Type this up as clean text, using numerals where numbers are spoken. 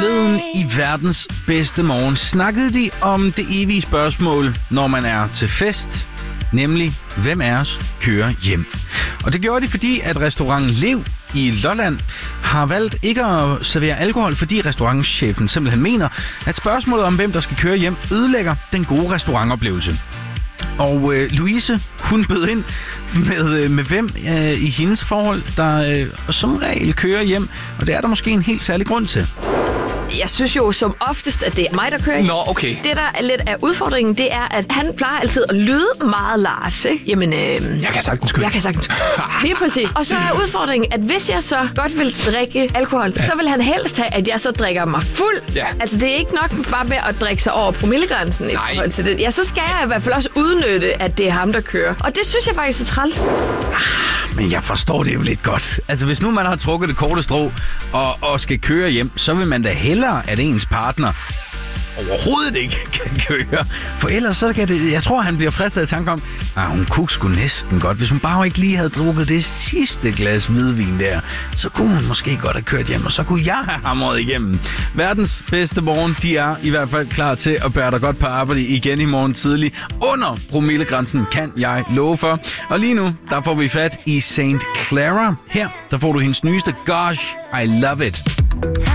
Forleden i verdens bedste morgen snakkede de om det evige spørgsmål, når man er til fest, nemlig hvem af os kører hjem. Og det gjorde de, fordi at restauranten Lev i Lolland har valgt ikke at servere alkohol, fordi restaurantchefen simpelthen mener, at spørgsmålet om hvem der skal køre hjem ødelægger den gode restaurantoplevelse. Og Louise, hun bød ind med hvem i hendes forhold, der som regel kører hjem, og det er der måske en helt særlig grund til. Jeg synes jo som oftest, at det er mig, der kører. Nå, okay. Det, der er lidt af udfordringen, det er, at han plejer altid at lyde meget Lars, ikke? Jamen, Jeg kan sagtens køre. Lige præcis. Og så er udfordringen, at hvis jeg så godt vil drikke alkohol, så vil han helst have, at jeg så drikker mig fuld. Ja. Altså, det er ikke nok bare med at drikke sig over promillegrænsen i forhold til det. Ja, så skal jeg i hvert fald også udnytte, at det er ham, der kører. Og det synes jeg faktisk er træls. Men jeg forstår det jo lidt godt. Altså, hvis nu man har trukket det korte strå og skal køre hjem, så vil man da hellere, at ens partner overhovedet ikke kan køre. For ellers så kan det... Jeg tror, han bliver fristet af tanke om, hun kunne sgu næsten godt. Hvis hun bare ikke lige havde drukket det sidste glas hvidvin der, så kunne hun måske godt have kørt hjem, og så kunne jeg have hamret igennem. Verdens bedste morgen, de er i hvert fald klar til at bære dig godt på arbejde igen i morgen tidlig. Under promillegrænsen, kan jeg love for. Og lige nu, der får vi fat i St. Clara. Her, der får du hendes nyeste Gosh, I Love It.